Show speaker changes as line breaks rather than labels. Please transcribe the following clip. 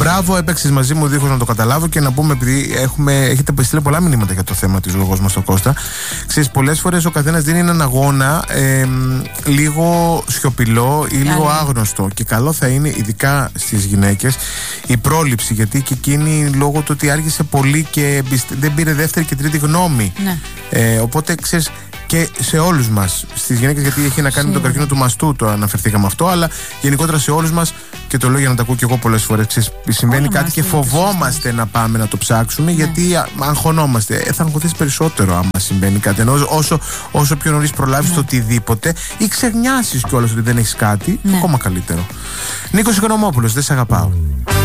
Μπράβο, έπαιξες μαζί μου δίχως να το καταλάβω. Και να πούμε, επειδή έχετε στείλει πολλά μηνύματα για το θέμα της λόγος μας στο Κώστα. Ξέρεις, πολλές φορές ο καθένας δίνει έναν αγώνα λίγο σιωπηλό ή λίγο άγνωστο. Και καλό θα είναι, ειδικά στις γυναίκες, η πρόληψη. Γιατί και εκείνη, λόγω του ότι άργησε πολύ και δεν πήρε δεύτερη και τρίτη γνώμη. Ναι. Οπότε ξέρεις, και σε όλους μας, στις γυναίκες, γιατί έχει να κάνει με τον καρκίνο του μαστού, το αναφερθήκαμε αυτό, αλλά γενικότερα σε όλους μας, και το λέω για να τα ακούω και εγώ πολλές φορές. Συμβαίνει κάτι και φοβόμαστε να πάμε να το ψάξουμε, γιατί αγχωνόμαστε. Θα αγχωθείς περισσότερο άμα συμβαίνει κάτι. Ενώ όσο πιο νωρίς προλάβεις το οτιδήποτε ή ξεγνιάσεις κιόλας ότι δεν έχεις κάτι, ακόμα καλύτερο. Νίκος Οικονομόπουλος, δεν σε αγαπάω.